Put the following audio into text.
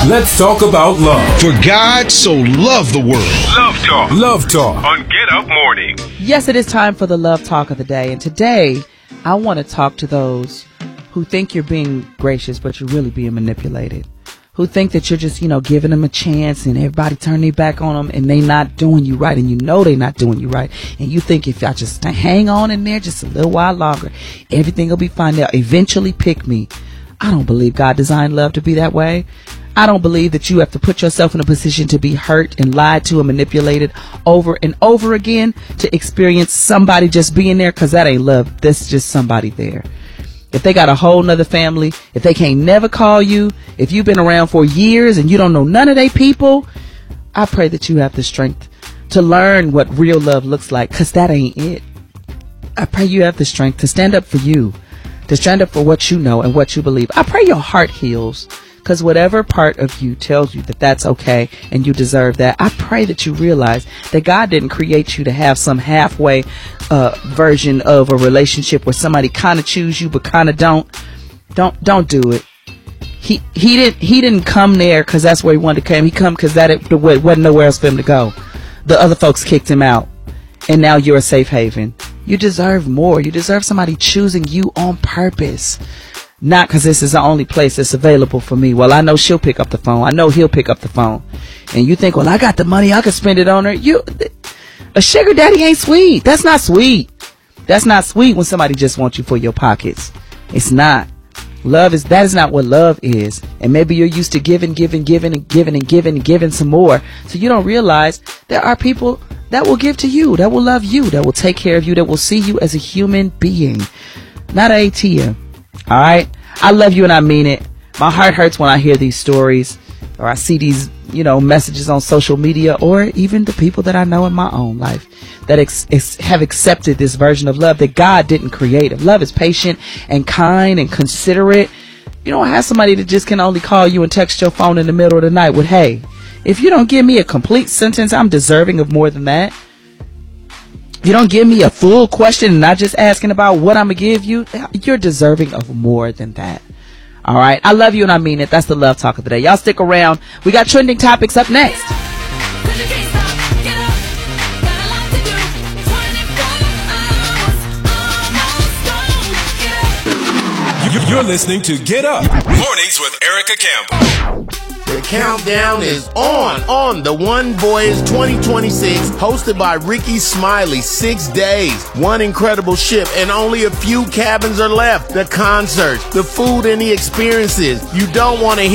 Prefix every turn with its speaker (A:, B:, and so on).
A: Let's talk about love.
B: For God so loved the world.
A: Love Talk. Love Talk
C: on Get Up Morning.
D: Yes, it is time for the Love Talk of the day. And today, I want to talk to those who think you're being gracious, but you're really being manipulated. Who think that you're just, giving them a chance and everybody turn their back on them and they not doing you right. And you know they not doing you right. And you think if I just hang on in there just a little while longer, everything will be fine. They'll eventually pick me. I don't believe God designed love to be that way. I don't believe that you have to put yourself in a position to be hurt and lied to and manipulated over and over again to experience somebody just being there, because that ain't love. That's just somebody there. If they got a whole nother family, if they can't never call you, if you've been around for years and you don't know none of they people, I pray that you have the strength to learn what real love looks like, because that ain't it. I pray you have the strength to stand up for you, to stand up for what you know and what you believe. I pray your heart heals, because whatever part of you tells you that that's okay and you deserve that, I pray that you realize that God didn't create you to have some halfway version of a relationship where somebody kind of choose you but kind of don't do it. He didn't come there because that's where he wanted to come. He come because that wasn't nowhere else for him to go. The other folks kicked him out, and now you're a safe haven. You deserve more. You deserve somebody choosing you on purpose. Not because this is the only place that's available for me. Well, I know she'll pick up the phone. I know he'll pick up the phone. And you think, well, I got the money. I could spend it on her. A sugar daddy ain't sweet. That's not sweet. That's not sweet when somebody just wants you for your pockets. It's not. That is not what love is. And maybe you're used to giving some more. So you don't realize there are people that will give to you, that will love you, that will take care of you, that will see you as a human being, not an ATM. All right. I love you and I mean it. My heart hurts when I hear these stories or I see these, messages on social media, or even the people that I know in my own life that have accepted this version of love that God didn't create. If love is patient and kind and considerate, you don't have somebody that just can only call you and text your phone in the middle of the night with, hey, if you don't give me a complete sentence, I'm deserving of more than that. If you don't give me a full question and not just asking about what I'm going to give you, you're deserving of more than that. All right. I love you and I mean it. That's the Love Talk of the day. Y'all stick around. We got trending topics up next.
A: You're listening to Get Up Mornings with Erica Campbell.
E: The countdown is on the One Voyage 2026, hosted by Ricky Smiley. 6 days, one incredible ship, and only a few cabins are left. The concerts, the food, and the experiences. You don't want to